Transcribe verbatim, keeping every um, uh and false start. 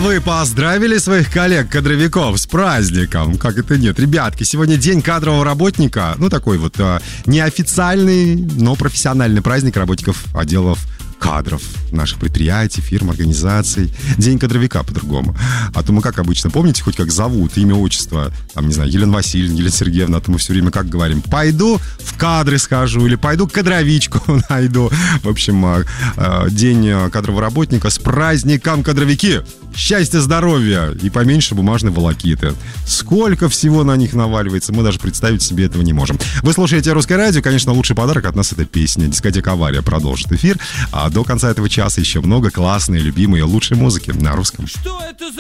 вы поздравили своих коллег-кадровиков с праздником? Как это нет? Ребятки, сегодня день кадрового работника. Ну, такой вот а, неофициальный, но профессиональный праздник работников отделов кадров наших предприятий, фирм, организаций. День кадровика по-другому. А то мы как обычно, помните, хоть как зовут, имя, отчество, там, не знаю, Елена Васильевна, Елена Сергеевна, а то мы все время как говорим, пойду в кадры схожу или пойду кадровичку найду. В общем, день кадрового работника с праздником, кадровики! Счастья, здоровья и поменьше бумажной волокиты. Сколько всего на них наваливается, мы даже представить себе этого не можем. Вы слушаете «Русское радио», конечно, лучший подарок от нас — это песня. Дискотека «Авария» продолжит эфир. А до конца этого часа еще много классной, любимой и лучшей музыки на русском. Что это за